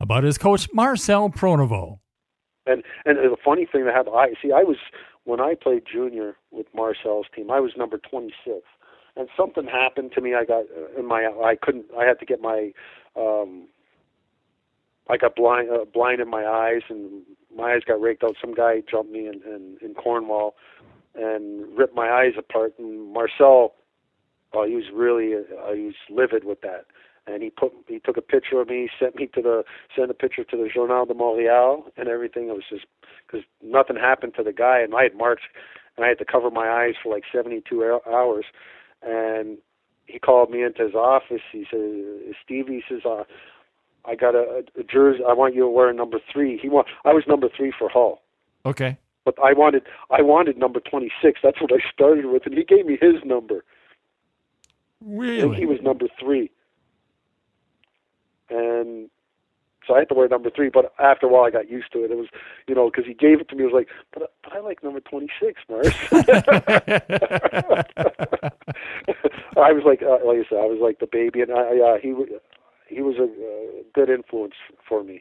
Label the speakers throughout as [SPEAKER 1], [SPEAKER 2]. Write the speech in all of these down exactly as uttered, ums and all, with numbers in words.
[SPEAKER 1] about his coach, Marcel Pronovost.
[SPEAKER 2] And and the funny thing that happened, I see, I was, when I played junior with Marcel's team, I was number twenty-six. And something happened to me. I got in my, I couldn't, I had to get my, um, I got blind, uh, blind in my eyes, and my eyes got raked out. Some guy jumped me in, in, in Cornwall and ripped my eyes apart. And Marcel, oh, he was really, uh, he was livid with that. And he put, he took a picture of me, sent me to the, sent a picture to the Journal de Montréal and everything. It was just, because nothing happened to the guy, and I had marched, and I had to cover my eyes for like seventy-two hours. And he called me into his office. He said, Stevie, he says, uh, I got a, a jersey. I want you to wear number three. He want, I was number three for Hull.
[SPEAKER 1] Okay.
[SPEAKER 2] But I wanted, I wanted number twenty-six. That's what I started with, and he gave me his number.
[SPEAKER 1] Really?
[SPEAKER 2] I think he was number three. And so I had to wear number three, but after a while I got used to it. It was, you know, because he gave it to me. I was like, but, but I like number twenty-six, Mars. I was like, uh, like I said, I was like the baby, and I, uh, he, he was a uh, good influence for me.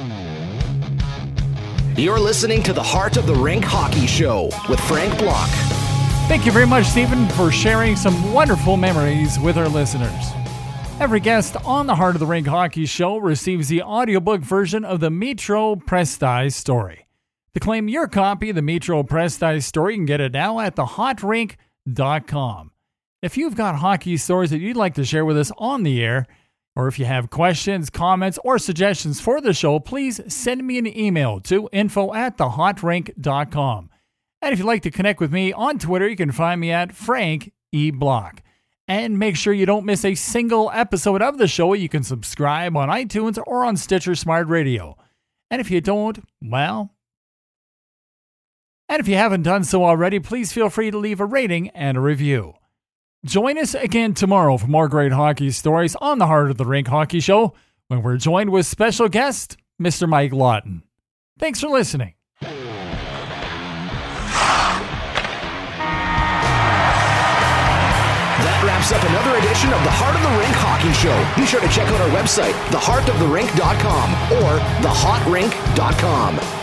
[SPEAKER 3] You're listening to the Heart of the Rink Hockey Show with Frank Block.
[SPEAKER 1] Thank you very much, Stephen, for sharing some wonderful memories with our listeners. Every guest on the Heart of the Rink Hockey Show receives the audiobook version of the Metro Prestize story. To claim your copy of the Metro Prestize story, you can get it now at the hot rink dot com. If you've got hockey stories that you'd like to share with us on the air, or if you have questions, comments, or suggestions for the show, please send me an email to info at the hot rink dot com. And if you'd like to connect with me on Twitter, you can find me at Frank E. Block. And make sure you don't miss a single episode of the show. You can subscribe on iTunes or on Stitcher Smart Radio. And if you don't, well... And if you haven't done so already, please feel free to leave a rating and a review. Join us again tomorrow for more great hockey stories on the Heart of the Rink Hockey Show, when we're joined with special guest, Mister Mike Lawton. Thanks for listening.
[SPEAKER 3] That wraps up another edition of the Heart of the Rink Hockey Show. Be sure to check out our website, the heart of the rink dot com or the hot rink dot com.